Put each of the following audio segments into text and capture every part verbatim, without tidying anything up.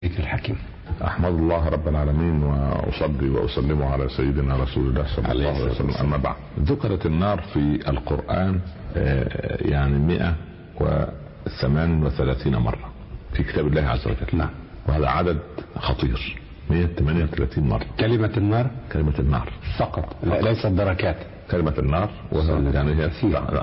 الحكيم. أحمد الله رب العالمين وأصلي وأسلم على سيدنا رسول الله صلى الله عليه وسلم. أما بعد، ذكرت النار في القرآن يعني مئة وثمان وثلاثين مرة في كتاب الله عز وجل. نعم. وهذا عدد خطير، مئة وثمانية وثلاثين مرة. كلمة النار كلمة النار فقط، لا ليس الدركات. كلمة النار وهي يعني هي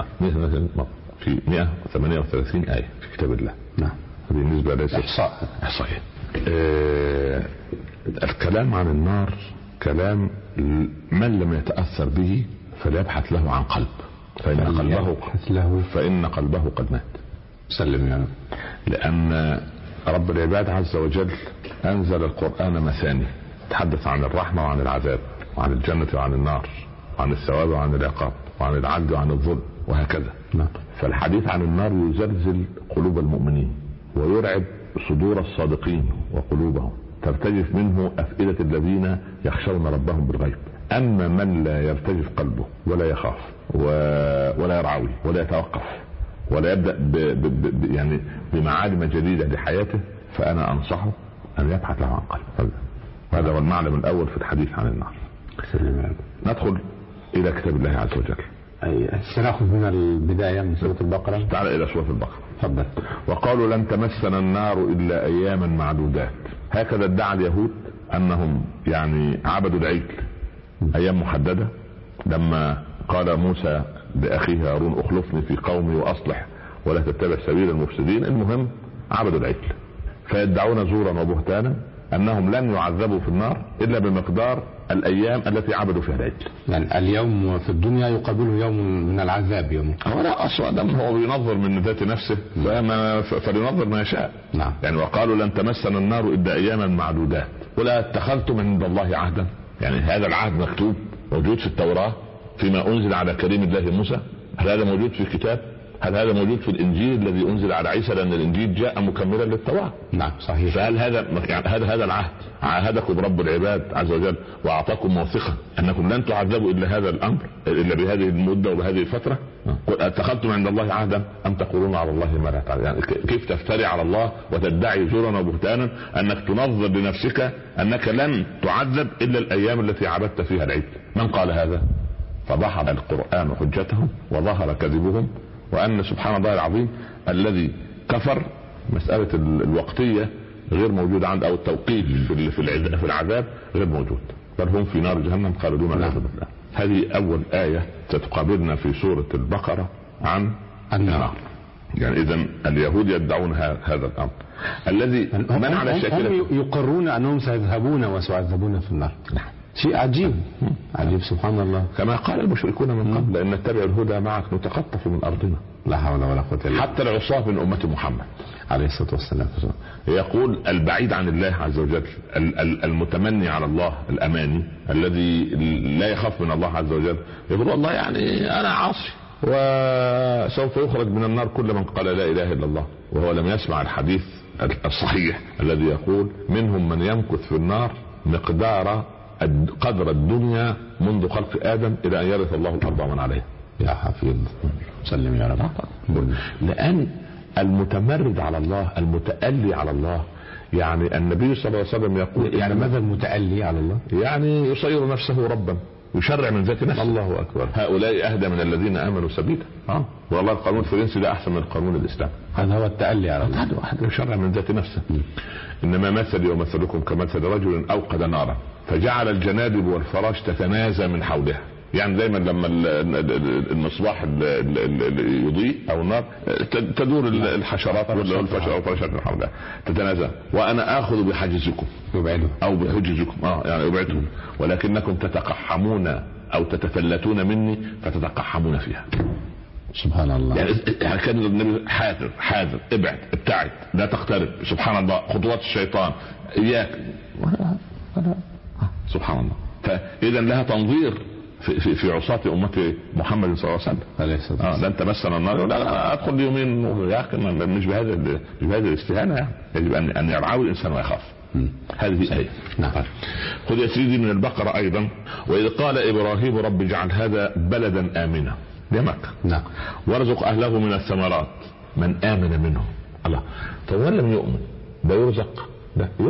في مئة وثمانية وثلاثين آية في كتاب الله. نعم. هذه بالنسبة ليس إحصاء إحصائية. آه الكلام عن النار كلام من لم يتأثر به فليبحث له عن قلب، فإن قلبه له فإن قلبه قد مات. سلم يا رب. لأن رب العباد عز وجل أنزل القرآن مثاني، تحدث عن الرحمة وعن العذاب وعن الجنة وعن النار وعن الثواب وعن العقاب وعن العدل وعن الظلم وهكذا. نعم. فالحديث عن النار يزلزل قلوب المؤمنين ويرعب صدور الصادقين وقلوبهم، ترتجف منه أفئدة الذين يخشون ربهم بالغيب. أما من لا يرتجف قلبه ولا يخاف ولا يرعوي ولا يتوقف ولا يبدأ ب... ب... ب... يعني بمعالم جديدة لحياته، فأنا أنصحه أن يبحث له عن قلب. هذا هو المعلم الأول في الحديث عن النار. ندخل إلى كتاب الله عز وجل. سنأخذ من البداية من سورة البقرة. تعال إلى سورة البقرة. تفضل. وقالوا لن تمسنا النار إلا أياما معدودات. هكذا ادعى اليهود أنهم يعني عبدوا العجل أيام محددة، لما قال موسى لأخيه هارون اخلفني في قومي وأصلح ولا تتبع سبيل المفسدين. المهم عبدوا العجل، فيدعون زورا وبهتانا أنهم لن يعذبوا في النار إلا بمقدار الأيام التي عبدوا فيها العجل. يعني اليوم في الدنيا يقابله يوم من العذاب. يوم ولا أصلا دم هو بينظر من ذات نفسه فلينظر ما يشاء. نعم. يعني وقالوا لن تمسنا النار إلا أياما معدودات ولا اتخذتم عند الله عهدا. يعني هذا العهد مكتوب موجود في التوراة فيما أنزل على كريم الله موسى. هل هذا موجود في الكتاب؟ هل هذا موجود في الانجيل الذي انزل على عيسى؟ لان الانجيل جاء مكملا للتوراة. نعم صحيح. فهل هذا يعني هذا هذا العهد عاهدكم رب العباد عز وجل واعطاكم موثقا انكم لن تعذبوا الا هذا الامر الا بهذه المده وبهذه الفتره؟ قل اتخذتم عند الله عهدا ام تقولون على الله ما لا تعلمون. يعني كيف تفتري على الله وتدعي زورا وبهتانا انك تنظر لنفسك انك لن تعذب الا الايام التي عبدت فيها العيد؟ من قال هذا؟ فضحض القرآن حجتهم وظهر كذبهم، وأن سبحان الله العظيم الذي كفر مسألة الوقتية غير موجودة عند، أو التوقيت في العذاب غير موجود، بل هم في نار جهنم خالدون والعياذ بالله. هذه أول آية ستقابلنا في سورة البقرة عن النار. يعني إذن اليهود يدعون هذا الأمر الذي من على شاكلة، هم يقرون أنهم سيذهبون وسيعذبون في النار. شيء عجيب عجيب سبحان الله. كما قال المشركون من قبل ان نتبع الهدى معك نتقطف من ارضنا. لا حول ولا قوه الا بالله. حتى العصاة من امه محمد عليه الصلاه والسلام يقول البعيد عن الله عز وجل، المتمني على الله الاماني الذي لا يخاف من الله عز وجل، يقول والله يعني انا عاصي وسوف يخرج من النار كل من قال لا اله الا الله، وهو لم يسمع الحديث الصحيح الذي يقول منهم من يمكث في النار مقدار قدر الدنيا منذ خلق آدم إلى أن يرث الله الأرض ومن عليها. يا حفيظ سلم يا رب. لأن المتمرد على الله المتألي على الله، يعني النبي صلى الله عليه وسلم يقول يعني ماذا المتألي على الله؟ يعني يصير نفسه ربا ويشرع من ذات نفسه. الله أكبر. هؤلاء أهدى من الذين آمنوا سبيلا. اه والله القانون الفرنسي ده أحسن من القانون الإسلامي. هذا هو التألي على الله. هذا واحد يشرع من ذات نفسه. م. إنما مثلي ومثلكم كمثل رجل أوقد نارا فجعل الجنادب والفراش تتنازى من حولها. يعني دايما لما المصباح يضيء او النار تدور الحشرات والفراشات من حولها تتنازع، وانا اخذ بحاجزكم يبعده او بحجزكم اه يعني يبعدهم، ولكنكم تتقحمون او تتفلتون مني فتتقحمون فيها. سبحان الله. يعني كان النبي حاذر حاذر ابعد ابتعد لا تقترب. سبحان الله خطوات الشيطان اياك. سبحان الله. فاذا لها تنظير في في, في عصاة امة محمد صلى الله عليه وسلم. اه لن تمسنا النار لا لا ادخل لي يومين مش بهذا مش بهذه الاستهانه. يعني يجب ان ان يرعاه الانسان ويخاف. هذه آية. نعم. خذ يا سيدي من البقرة ايضا. واذ قال ابراهيم رب اجعل هذا بلدا امنا لمكة. نعم. وارزق اهله من الثمرات من امن منهم. الله طب لم يؤمن ده يرزق ده